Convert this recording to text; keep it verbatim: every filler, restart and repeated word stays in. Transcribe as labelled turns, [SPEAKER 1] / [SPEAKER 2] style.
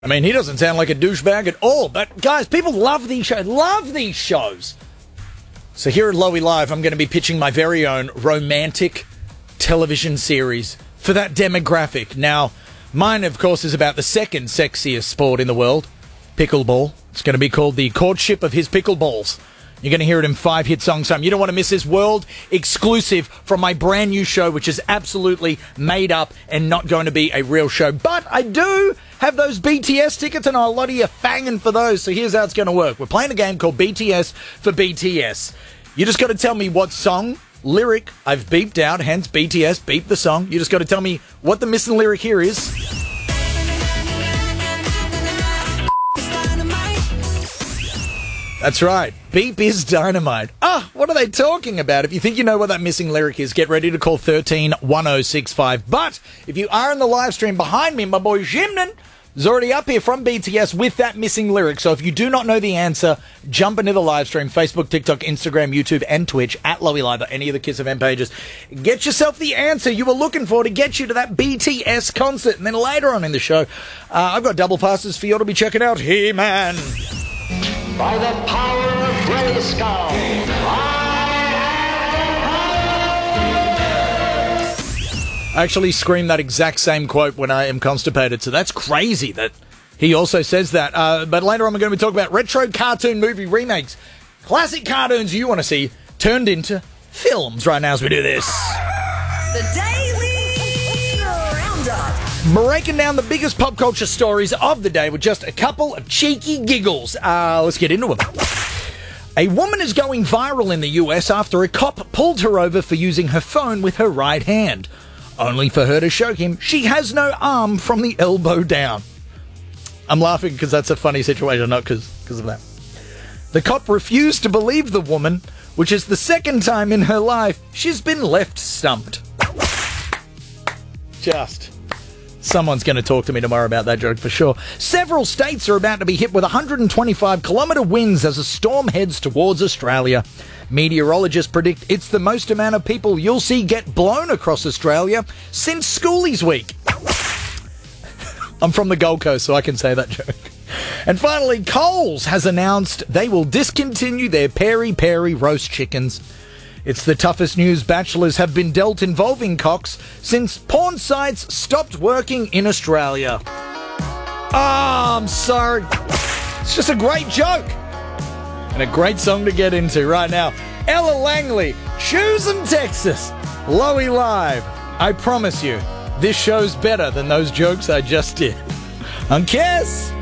[SPEAKER 1] I mean, he doesn't sound like a douchebag at all. But, guys, people love these shows. Love these shows. So here at Lowy Live, I'm going to be pitching my very own romantic television series for that demographic. Now, mine, of course, is about the second sexiest sport in the world, pickleball. It's going to be called The Courtship of His Pickleballs. You're going to hear it in five hit songs time. You don't want to miss this world exclusive from my brand new show, which is absolutely made up and not going to be a real show. But I do have those B T S tickets, and a lot of you are fanging for those. So here's how it's going to work. We're playing a game called B T S for B T S. You just got to tell me what song, lyric I've beeped out, hence B T S, beep the song. You just got to tell me what the missing lyric here is. That's right. Beep is dynamite. Ah, what are they talking about? If you think you know what that missing lyric is, get ready to call one three one zero six five. But if you are in the live stream behind me, my boy Jimnan is already up here from B T S with that missing lyric. So if you do not know the answer, jump into the live stream, Facebook, TikTok, Instagram, YouTube, and Twitch, at Lowy Live, or any of the Kiss F M pages. Get yourself the answer you were looking for to get you to that B T S concert. And then later on in the show, uh, I've got double passes for you to be checking out He-Man.
[SPEAKER 2] By the power of Grayskull,
[SPEAKER 1] I actually scream that exact same quote when I am constipated, so that's crazy that he also says that. Uh, but later on, we're going to be talking about retro cartoon movie remakes. Classic cartoons you want to see turned into films right now as we do this.
[SPEAKER 3] The Daily Roundup.
[SPEAKER 1] Breaking down the biggest pop culture stories of the day with just a couple of cheeky giggles. Uh, let's get into them. A woman is going viral in the U S after a cop pulled her over for using her phone with her right hand, only for her to show him she has no arm from the elbow down. I'm laughing because that's a funny situation, not because of that. The cop refused to believe the woman, which is the second time in her life she's been left stumped. Just... Someone's going to talk to me tomorrow about that joke for sure. Several states are about to be hit with one hundred twenty-five kilometre winds as a storm heads towards Australia. Meteorologists predict it's the most amount of people you'll see get blown across Australia since Schoolies Week. I'm from the Gold Coast, so I can say that joke. And finally, Coles has announced they will discontinue their peri peri roast chickens. It's the toughest news bachelors have been dealt involving cocks since porn sites stopped working in Australia. Oh, I'm sorry. It's just a great joke. And a great song to get into right now. Ella Langley, Choosing Texas, Lowy Live. I promise you, this show's better than those jokes I just did. On Kiss.